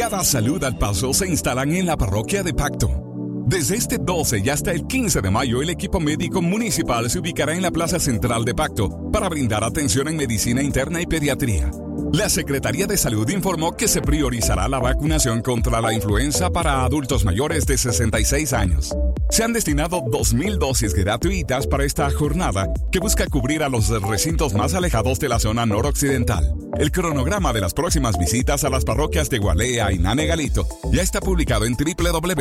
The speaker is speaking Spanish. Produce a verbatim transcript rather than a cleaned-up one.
Brigadas Salud al Paso se instalan en la parroquia de Pacto. Desde este doce y hasta el quince de mayo, el equipo médico municipal se ubicará en la Plaza Central de Pacto para brindar atención en medicina interna y pediatría. La Secretaría de Salud informó que se priorizará la vacunación contra la influenza para adultos mayores de sesenta y seis años. Se han destinado dos mil dosis gratuitas para esta jornada que busca cubrir a los recintos más alejados de la zona noroccidental. El cronograma de las próximas visitas a las parroquias de Gualea y Nanegalito ya está publicado en doble u doble u doble u